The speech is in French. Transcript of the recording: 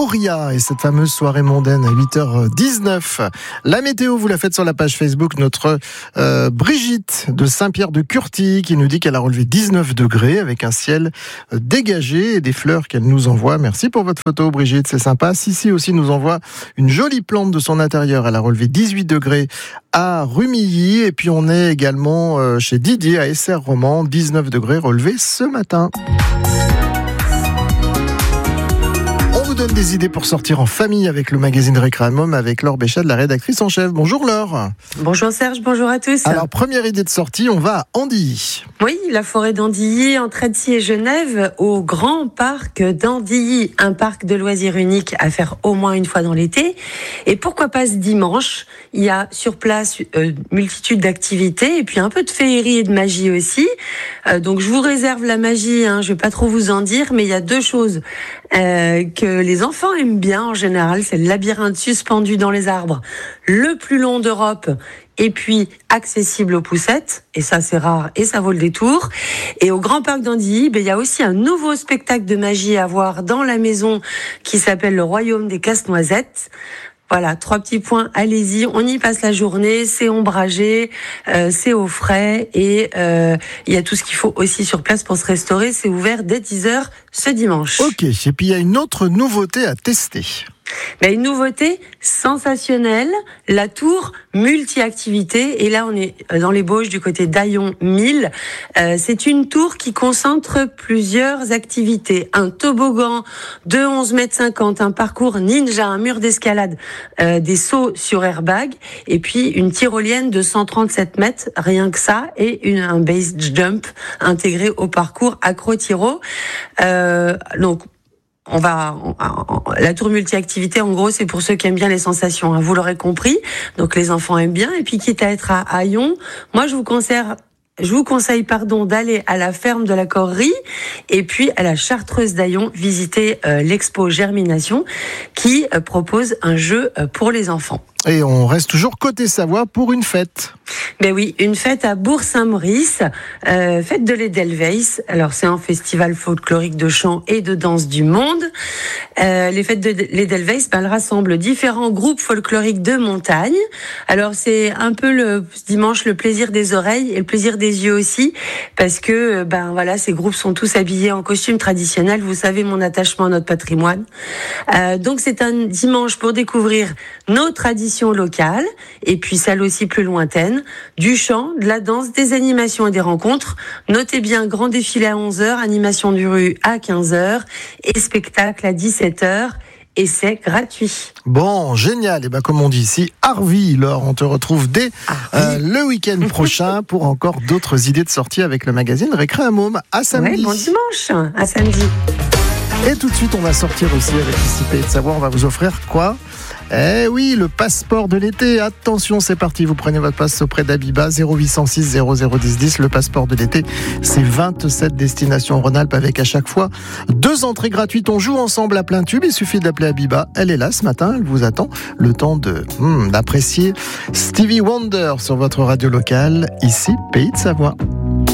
Ouria et cette fameuse soirée mondaine à 8h19. La météo, vous la faites sur la page Facebook, notre Brigitte de Saint-Pierre-de-Curty qui nous dit qu'elle a relevé 19 degrés avec un ciel dégagé et des fleurs qu'elle nous envoie. Merci pour votre photo Brigitte, c'est sympa. Sissi aussi nous envoie une jolie plante de son intérieur. Elle a relevé 18 degrés à Rumilly et puis on est également chez Didier à Essert-Romand, 19 degrés relevés ce matin. Donne des idées pour sortir en famille avec le magazine Récréamum avec Laure Béchat, la rédactrice en chef. Bonjour Laure. Bonjour Serge, bonjour à tous. Alors première idée de sortie, on va à Andilly. Oui, la forêt d'Andilly entre Annecy et Genève au grand parc d'Andilly, un parc de loisirs unique à faire au moins une fois dans l'été. Et pourquoi pas ce dimanche, il y a sur place multitude d'activités et puis un peu de féerie et de magie aussi. Donc je vous réserve la magie, je vais pas trop vous en dire, mais il y a deux choses que les enfants aiment bien en général, c'est le labyrinthe suspendu dans les arbres, le plus long d'Europe et puis accessible aux poussettes, et ça c'est rare et ça vaut le détour. Et au Grand Parc d'Andilly, il y a aussi un nouveau spectacle de magie à voir dans la maison qui s'appelle le Royaume des Casse-Noisettes. Voilà, 3 petits points, allez-y, on y passe la journée, c'est ombragé, c'est au frais et il y a tout ce qu'il faut aussi sur place pour se restaurer. C'est ouvert dès 10h ce dimanche. Ok, et puis il y a une autre nouveauté à tester. Une nouveauté sensationnelle, la tour multi-activité. Et là, on est dans les Bauges du côté d'Aillon 1000. C'est une tour qui concentre plusieurs activités. Un toboggan de 11,50 m, un parcours ninja, un mur d'escalade, des sauts sur airbag, et puis une tyrolienne de 137 mètres, rien que ça, et un base jump intégré au parcours accro-tyro. Donc, la tour multi-activité, en gros, c'est pour ceux qui aiment bien les sensations, vous l'aurez compris. Donc, les enfants aiment bien. Et puis, quitte à être à Aillon, moi, je vous conseille, d'aller à la ferme de la Correrie et puis à la Chartreuse d'Aillon, visiter l'expo Germination qui propose un jeu pour les enfants. Et on reste toujours côté Savoie pour une fête. Oui, une fête à Bourg-Saint-Maurice, fête de l'Edelweiss. Alors c'est un festival folklorique de chant et de danse du monde. Les fêtes de l'Edelweiss, elles rassemblent différents groupes folkloriques de montagne. Alors c'est un peu dimanche le plaisir des oreilles et le plaisir des yeux aussi, parce que ces groupes sont tous habillés en costume traditionnel. Vous savez mon attachement à notre patrimoine. Donc c'est un dimanche pour découvrir nos traditions locales et puis celles aussi plus lointaines, du chant, de la danse, des animations et des rencontres. Notez bien, grand défilé à 11h, animation du rue à 15h et spectacle à 17h. Et c'est gratuit. Bon, génial. Et comme on dit ici, Harvey, Laure, on te retrouve dès le week-end prochain pour encore d'autres idées de sortie avec le magazine Récréamum. À samedi. Ouais, bon dimanche. À samedi. Et tout de suite, on va sortir aussi avec ici Pays de Savoie. On va vous offrir quoi ? Oui, le passeport de l'été. Attention, c'est parti. Vous prenez votre passe auprès d'Abiba, 0806 0010 10. Le passeport de l'été, c'est 27 destinations Rhône-Alpes avec à chaque fois 2 entrées gratuites. On joue ensemble à plein tube. Il suffit d'appeler Abiba. Elle est là ce matin. Elle vous attend. Le temps d'apprécier Stevie Wonder sur votre radio locale. Ici, Pays de Savoie.